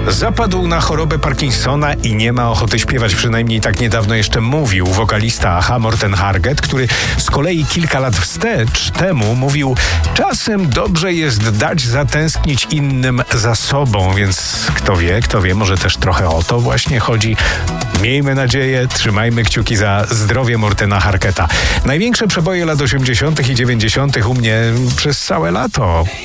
Zapadł na chorobę Parkinsona i nie ma ochoty śpiewać, przynajmniej tak niedawno jeszcze mówił wokalista Aha Morten Harket, który z kolei kilka lat wstecz temu mówił: czasem dobrze jest dać zatęsknić innym za sobą, więc kto wie, może też trochę o to właśnie chodzi. Miejmy nadzieję, trzymajmy kciuki za zdrowie Mortena Harketa. Największe przeboje lat 80. i 90. u mnie przez całe lato.